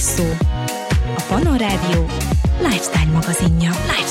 Espresso. A Pannon Rádió lifestyle magazinja.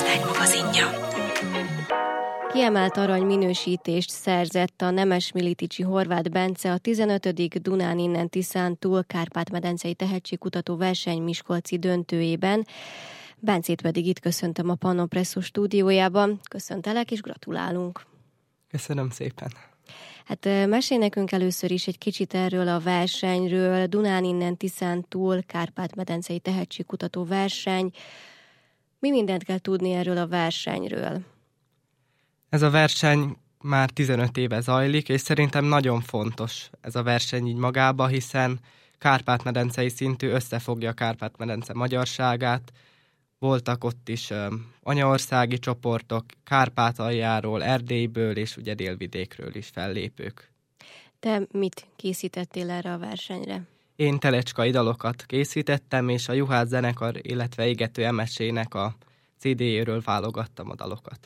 Kiemelt arany minősítést szerzett a Nemes-Militicsi Horváth Bence a 15. Dunán innen Tiszán túl Kárpát-medencei tehetségkutató verseny miskolci döntőjében. Bencét pedig itt köszöntöm a Pannon Presso stúdiójában. Köszöntelek és gratulálunk. Köszönöm szépen. Hát mesélj nekünk először is egy kicsit erről a versenyről. Dunán innen Tiszán túl Kárpát-medencei tehetségkutató verseny. Mi mindent kell tudni erről a versenyről? Ez a verseny már 15 éve zajlik, és szerintem nagyon fontos ez a verseny így magába, hiszen Kárpát-medencei szintű összefogja a Kárpát-medence magyarságát. Voltak ott is anyaországi csoportok, Kárpátaljáról, Erdélyből és ugye Délvidékről is fellépők. Te mit készítettél erre a versenyre? Én telecskai dalokat készítettem, és a Juhász zenekar, illetve Égető Emesének a CD-jéről válogattam a dalokat.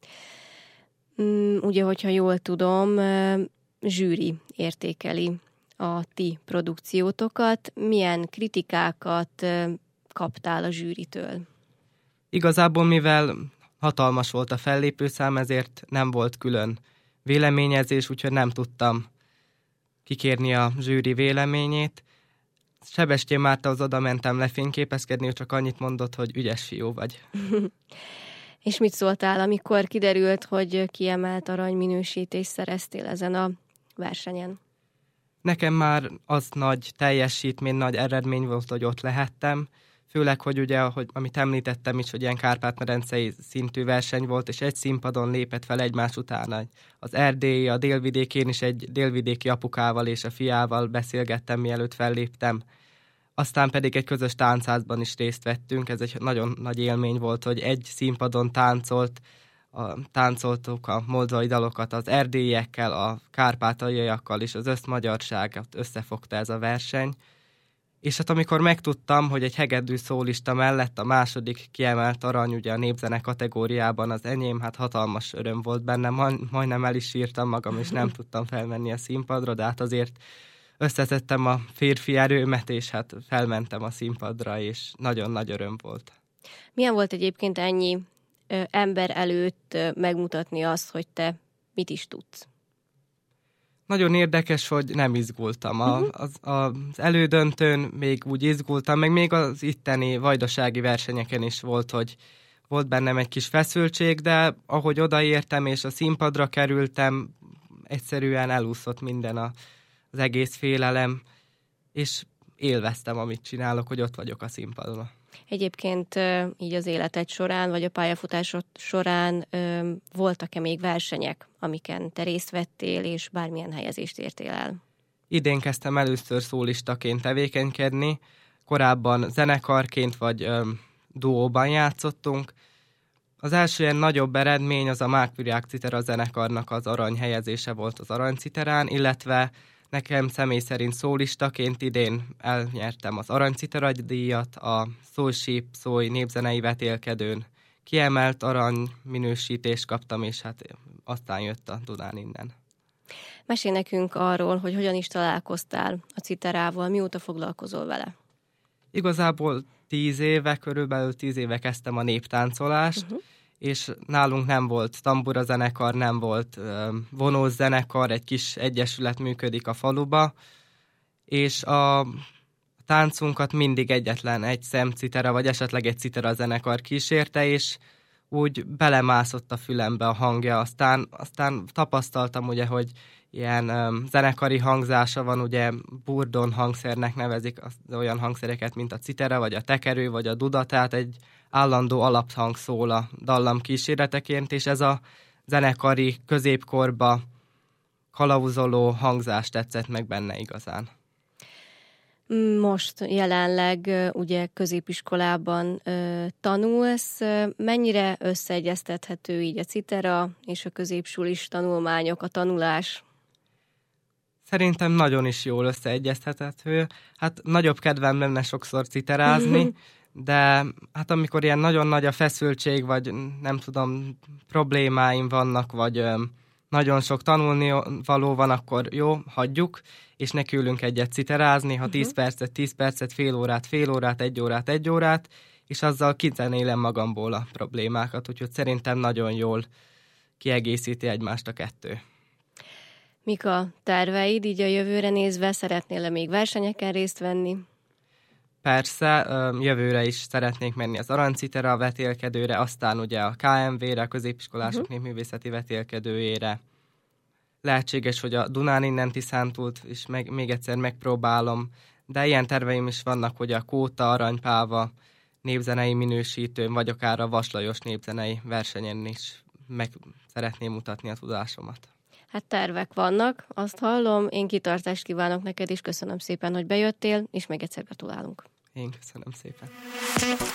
Ugye, hogyha jól tudom, zsűri értékeli a ti produkciótokat. Milyen kritikákat kaptál a zsűritől? Igazából, mivel hatalmas volt a fellépőszám, ezért nem volt külön véleményezés, úgyhogy nem tudtam kikérni a zsűri véleményét. Sebestyén Mártához oda mentem lefényképezkedni, ő csak annyit mondott, hogy ügyes fiú vagy. És mit szóltál, amikor kiderült, hogy kiemelt aranyminősítést szereztél ezen a versenyen? Nekem már az nagy teljesítmény, nagy eredmény volt, hogy ott lehettem. Főleg, hogy ugye, amit említettem is, hogy ilyen Kárpát-medencei szintű verseny volt, és egy színpadon lépett fel egymás után. Az erdélyi, a délvidékén is egy délvidéki apukával és a fiával beszélgettem, mielőtt felléptem. Aztán pedig egy közös táncházban is részt vettünk, ez egy nagyon nagy élmény volt, hogy egy színpadon táncoltuk a moldvai dalokat az erdélyiekkel, a kárpátaljaiakkal, és az összmagyarságot összefogta ez a verseny. És hát amikor megtudtam, hogy egy hegedű szólista mellett a második kiemelt arany ugye a népzene kategóriában az enyém, hát hatalmas öröm volt bennem, majdnem el is sírtam magam, és nem tudtam felmenni a színpadra, de hát azért összeszedtem a férfi erőmet, és hát felmentem a színpadra, és nagyon nagy öröm volt. Milyen volt egyébként ennyi ember előtt megmutatni azt, hogy te mit is tudsz? Nagyon érdekes, hogy nem izgultam. Az elődöntőn még úgy izgultam, meg még az itteni vajdasági versenyeken is volt, hogy volt bennem egy kis feszültség, de ahogy odaértem és a színpadra kerültem, egyszerűen elúszott minden az egész félelem, és élveztem, amit csinálok, hogy ott vagyok a színpadon. Egyébként így az életed során, vagy a pályafutásod során voltak-e még versenyek, amiken te részt vettél, és bármilyen helyezést értél el? Idén kezdtem először szólistaként tevékenykedni, korábban zenekarként vagy duóban játszottunk. Az első ilyen nagyobb eredmény az a Mákvirág Citera zenekarnak az aranyhelyezése volt az aranyciterán, illetve nekem személy szerint szólistaként idén elnyertem az aranycitera díjat, a Szósíp Szój népzenei vetélkedőn kiemelt arany minősítést kaptam, és hát aztán jött a Dunán innen. Mesélj nekünk arról, hogy hogyan is találkoztál a citerával, mióta foglalkozol vele? Igazából 10 éve, körülbelül 10 éve kezdtem a néptáncolást, és nálunk nem volt tamburazenekar, nem volt vonós zenekar, egy kis egyesület működik a faluba, és a táncunkat mindig egyetlen egy szemcitera, vagy esetleg egy citera zenekar kísérte, és úgy belemászott a fülembe a hangja. Aztán tapasztaltam ugye, hogy ilyen zenekari hangzása van, ugye burdon hangszernek nevezik olyan hangszereket, mint a citera, vagy a tekerő, vagy a duda, tehát egy állandó alaphang szól a dallam kíséreteként, és ez a zenekari középkorba kalauzoló hangzás tetszett meg benne igazán. Most jelenleg ugye középiskolában tanulsz. Mennyire összeegyeztethető így a citera és a középsulis tanulmányok, a tanulás? Szerintem nagyon is jól összeegyeztethető. Hát nagyobb kedvem lenne sokszor citerázni, de hát amikor ilyen nagyon nagy a feszültség, vagy nem tudom, problémáim vannak, vagy nagyon sok tanulni való van, akkor jó, hagyjuk, és neki ülünk egyet citerázni, ha 10 percet, fél órát, 1 órát, és azzal kizenélem magamból a problémákat, úgyhogy szerintem nagyon jól kiegészíti egymást a kettő. Mik a terveid így a jövőre nézve? Szeretnél-e még versenyeken részt venni? Persze, jövőre is szeretnék menni az Arancitera vetélkedőre, aztán ugye a KMV-re, a középiskolások népművészeti vetélkedőjére. Lehetséges, hogy a Dunán innen Tiszántúlt is még egyszer megpróbálom, de ilyen terveim is vannak, hogy a Kóta, Aranypálva népzenei minősítőn, vagy akár a Vaslajos népzenei versenyen is meg szeretném mutatni a tudásomat. Hát tervek vannak, azt hallom, én kitartást kívánok neked, és köszönöm szépen, hogy bejöttél, és még egyszer gratulálunk. Én köszönöm szépen.